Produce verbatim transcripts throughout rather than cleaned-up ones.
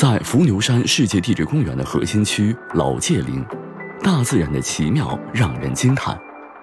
在伏牛山世界地质公园的核心区老界林，大自然的奇妙让人惊叹。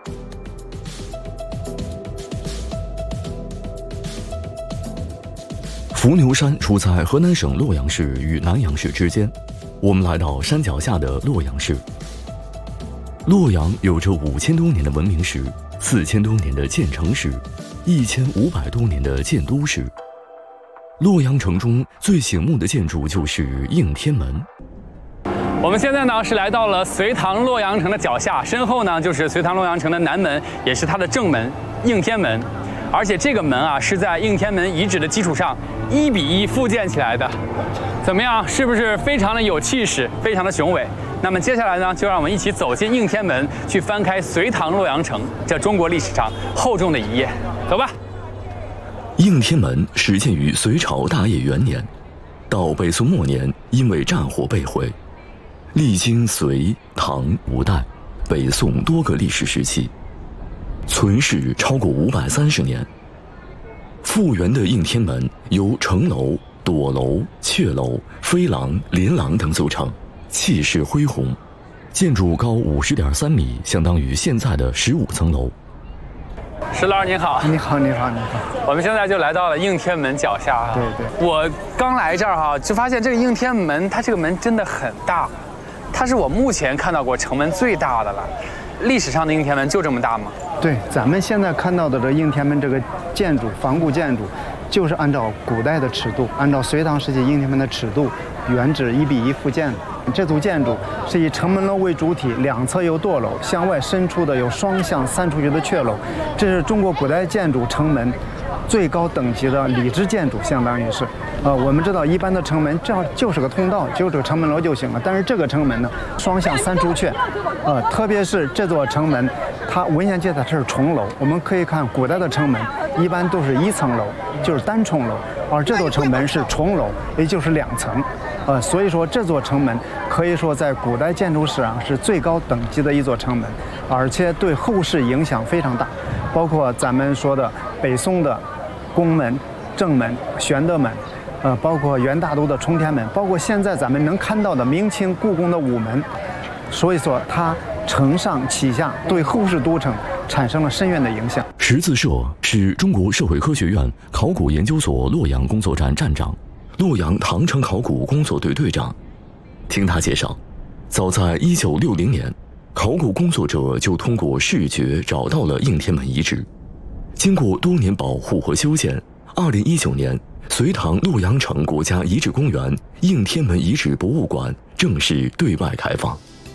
伏牛山处在河南省洛阳市与南阳市之间，我们来到山脚下的洛阳市。洛阳有着五千多年的文明史，四千多年的建城史，一千五百多年的建都史。洛阳城中最醒目的建筑就是应天门。 我们现在呢是来到了隋唐洛阳城的脚下，身后呢就是隋唐洛阳城的南门，也是它的正门应天门。而且这个门啊是在应天门遗址的基础上一比一复建起来的。怎么样，是不是非常的有气势，非常的雄伟？那么接下来呢，就让我们一起走进应天门，去翻开隋唐洛阳城这中国历史上厚重的一页。走吧。 应天门始建于隋朝大业元年，到北宋末年因为战火被毁，历经隋、唐、五代、北宋多个历史时期，存世超过五百三十年。复原的应天门由城楼、垛楼、阙楼、飞廊、连廊等组成，气势恢宏，建筑高五十点三米，相当于现在的十五层楼。 石老师您好。 你好，你好，你好。 我们现在就来到了应天门脚下啊。 对对。 我刚来这儿哈，就发现这个应天门，它这个门真的很大，它是我目前看到过城门最大的了。历史上的应天门就这么大吗？ 对，咱们现在看到的这应天门这个建筑，仿古建筑，就是按照古代的尺度，按照隋唐时期应天门的尺度，原址一比一复建的。这组建筑是以城门楼为主体，两侧有垛楼，向外伸出的有双向散出去的阙楼。这是中国古代建筑城门最高等级的礼制建筑，相当于是。呃，我们知道一般的城门这样就是个通道，就是个城门楼就行了。但是这个城门呢，双向三出阙，呃，特别是这座城门，它文献记载它是重楼。我们可以看古代的城门一般都是一层楼，就是单重楼，而这座城门是重楼，也就是两层。呃，所以说这座城门可以说在古代建筑史上是最高等级的一座城门，而且对后世影响非常大，包括咱们说的北宋的宫门、正门、玄德门。呃，包括元大都的冲天门，包括现在咱们能看到的明清故宫的午门，所以说它承上启下，对后世都城产生了深远的影响。 石自社是中国社会科学院考古研究所洛阳工作站站长，洛阳唐城考古工作队队长。听他介绍，早在一九六零年，考古工作者就通过视觉找到了应天门遗址。经过多年保护和修建，二零一九年。隋唐洛阳城国家遗址公园应天门遗址博物馆正式对外开放。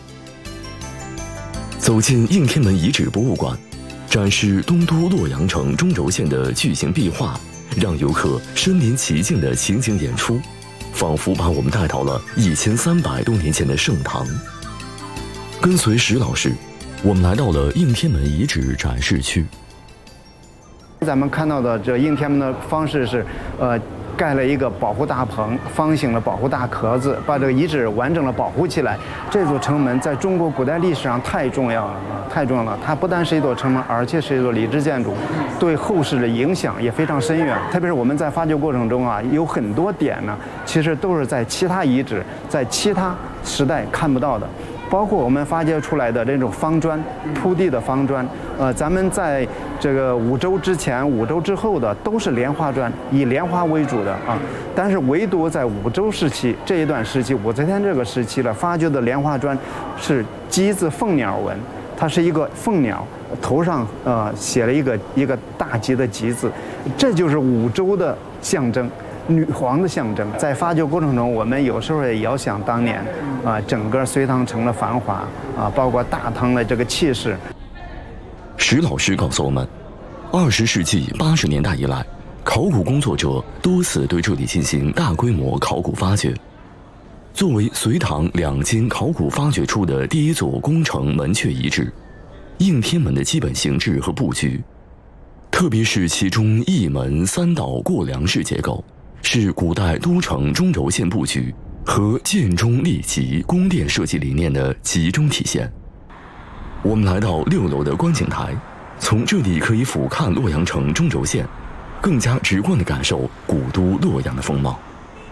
走进应天门遗址博物馆，展示东都洛阳城中轴线的巨型壁画，让游客身临其境的情景演出，仿佛把我们带到了一千三百多年前的盛唐。跟随石老师，我们来到了应天门遗址展示区。 咱们看到的这应天门的方式是，呃，盖了一个保护大棚，方形的保护大壳子，把这个遗址完整的保护起来。这座城门在中国古代历史上太重要了啊，太重要了！它不但是一座城门，而且是一座礼制建筑，对后世的影响也非常深远。特别是我们在发掘过程中啊，有很多点呢，其实都是在其他遗址、在其他时代看不到的。包括我们发掘出来的这种方砖，铺地的方砖，呃，咱们在这个五周之前、五周之后的都是莲花砖，以莲花为主的啊。但是唯独在五周时期这一段时期，武则天这个时期了，发掘的莲花砖是鸡字凤鸟纹，它是一个凤鸟，头上呃写了一个一个大吉的吉字，这就是五周的象征。女皇的象征，在发掘过程中，我们有时候也遥想当年，啊，整个隋唐城的繁华，啊，包括大唐的这个气势。 石老师告诉我们，二十世纪八十年代以来，考古工作者多次对这里进行大规模考古发掘。作为隋唐两京考古发掘出的第一座宫城门阙遗址，应天门的基本形制和布局，特别是其中一门三道过梁式结构。是古代都城中轴线布局和建中立集宫殿设计理念的集中体现。我们来到六楼的观景台，从这里可以俯瞰洛阳城中轴线，更加直观地感受古都洛阳的风貌。